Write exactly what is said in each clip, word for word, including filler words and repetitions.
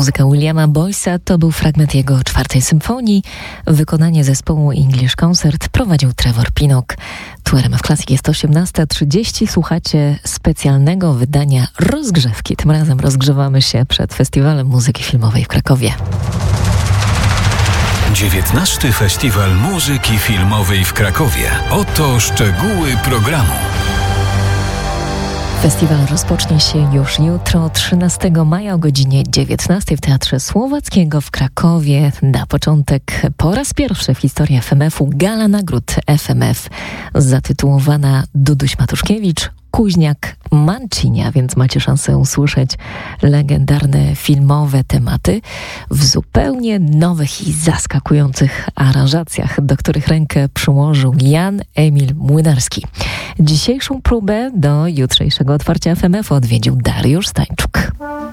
Muzyka Williama Boyce'a to był fragment jego czwartej symfonii. Wykonanie zespołu English Concert prowadził Trevor Pinnock. Tu R M F Classic, jest osiemnasta trzydzieści. Słuchacie specjalnego wydania rozgrzewki. Tym razem rozgrzewamy się przed Festiwalem Muzyki Filmowej w Krakowie. dziewiętnasty Festiwal Muzyki Filmowej w Krakowie. Oto szczegóły programu. Festiwal rozpocznie się już jutro, trzynastego maja o godzinie dziewiętnastej w Teatrze Słowackiego w Krakowie. Na początek po raz pierwszy w historii F M F-u gala nagród F M F zatytułowana Duduś Matuszkiewicz, Kuźniak, Mancinia, więc macie szansę usłyszeć legendarne filmowe tematy w zupełnie nowych i zaskakujących aranżacjach, do których rękę przyłożył Jan Emil Młynarski. Dzisiejszą próbę do jutrzejszego otwarcia F M F odwiedził Dariusz Stańczuk.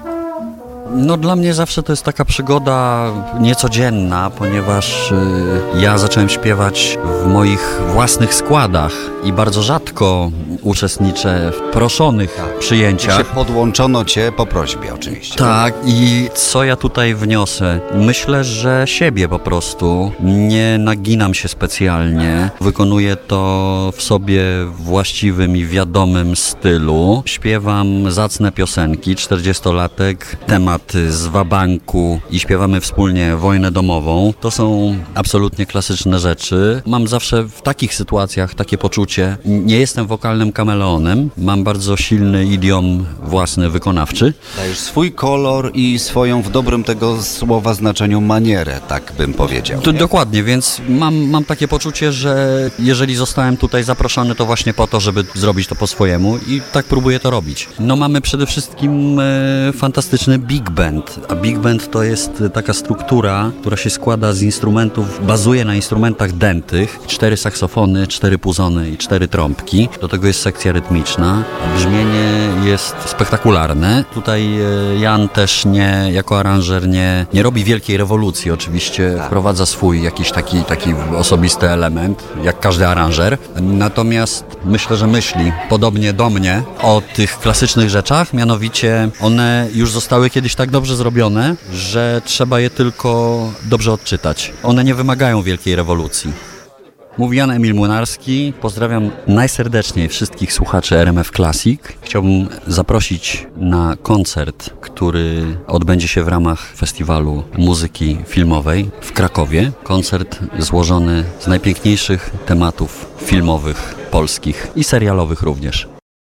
No dla mnie zawsze to jest taka przygoda niecodzienna, ponieważ y, ja zacząłem śpiewać w moich własnych składach i bardzo rzadko uczestniczę w proszonych przyjęciach. Się podłączono cię po prośbie oczywiście. Tak, i co ja tutaj wniosę? Myślę, że siebie po prostu. Nie naginam się specjalnie. Wykonuję to w sobie właściwym i wiadomym stylu. Śpiewam zacne piosenki, czterdziestolatek, temat z wabanku i śpiewamy wspólnie Wojnę domową. To są absolutnie klasyczne rzeczy. Mam zawsze w takich sytuacjach takie poczucie, nie jestem wokalnym kameleonem, mam bardzo silny idiom własny wykonawczy. Dajesz swój kolor i swoją w dobrym tego słowa znaczeniu manierę, tak bym powiedział. To, dokładnie, więc mam, mam takie poczucie, że jeżeli zostałem tutaj zaproszony, to właśnie po to, żeby zrobić to po swojemu i tak próbuję to robić. No mamy przede wszystkim e, fantastyczny big band, a big band to jest taka struktura, która się składa z instrumentów, bazuje na instrumentach dętych, cztery saksofony, cztery puzony i cztery trąbki. Do tego jest sekcja rytmiczna. Brzmienie jest spektakularne. Tutaj Jan też nie, jako aranżer nie, nie robi wielkiej rewolucji. Oczywiście tak. Wprowadza swój jakiś taki, taki osobisty element, jak każdy aranżer. Natomiast myślę, że myśli podobnie do mnie o tych klasycznych rzeczach, mianowicie one już zostały kiedyś tak dobrze zrobione, że trzeba je tylko dobrze odczytać. One nie wymagają wielkiej rewolucji. Mówi Jan Emil Młynarski. Pozdrawiam najserdeczniej wszystkich słuchaczy R M F Classic. Chciałbym zaprosić na koncert, który odbędzie się w ramach Festiwalu Muzyki Filmowej w Krakowie. Koncert złożony z najpiękniejszych tematów filmowych, polskich i serialowych również.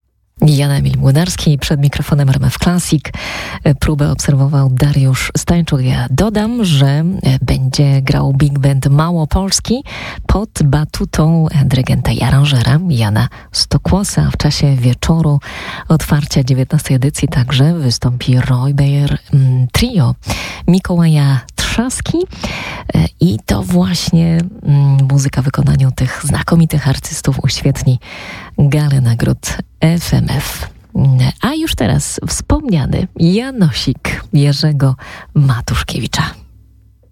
Jan Emil Młynarski przed mikrofonem R M F Classic. Próbę obserwował Dariusz Stańczuk. Ja dodam, że będzie grał big band małopolski pod batutą dyrygenta i aranżera Jana Stokłosa. W czasie wieczoru otwarcia dziewiętnastej edycji także wystąpi Roy Bayer Trio Mikołaja Trzaski i to właśnie muzyka w wykonaniu tych znakomitych artystów uświetni galę nagród F M F. A już teraz wspomniany Janosik Jerzego Matuszkiewicza.